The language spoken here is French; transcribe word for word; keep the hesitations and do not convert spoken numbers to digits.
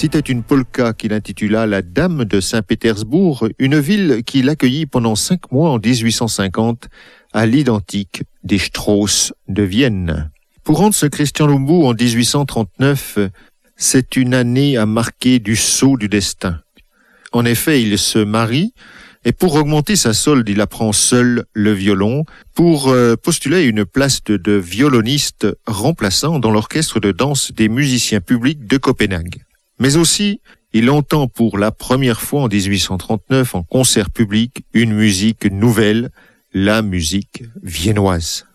C'était une polka qu'il intitula La Dame de Saint-Pétersbourg, une ville qui l'accueillit pendant cinq mois en dix-huit cent cinquante, à l'identique des Strauss de Vienne. Pour Hans Christian Lumbu, en dix-huit cent trente-neuf, c'est une année à marquer du sceau du destin. En effet, il se marie, et pour augmenter sa solde, il apprend seul le violon pour euh, postuler une place de, de violoniste remplaçant dans l'orchestre de danse des musiciens publics de Copenhague. Mais aussi, il entend pour la première fois en dix-huit cent trente-neuf en concert public une musique nouvelle, la musique viennoise.